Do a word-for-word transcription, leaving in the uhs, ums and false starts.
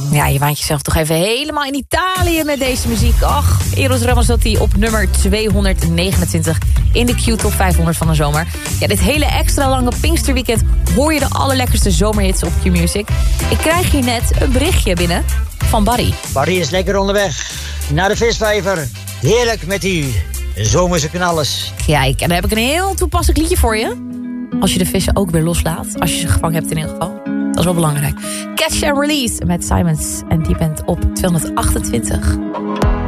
Ja, je waant jezelf toch even helemaal in Italië met deze muziek. Ach, Eros Ramazzotti op nummer tweehonderdnegenentwintig in de Q-top vijfhonderd van de zomer. Ja, dit hele extra lange Pinksterweekend hoor je de allerlekkerste zomerhits op Q-Music. Ik krijg hier net een berichtje binnen van Barry. Barry is lekker onderweg naar de visvijver. Heerlijk met die zomerse knallers. Kijk, en dan heb ik een heel toepasselijk liedje voor je. Als je de vissen ook weer loslaat. Als je ze gevangen hebt in ieder geval. Dat is wel belangrijk. Catch and Release met Simons. En die bent op tweehonderdachtentwintig.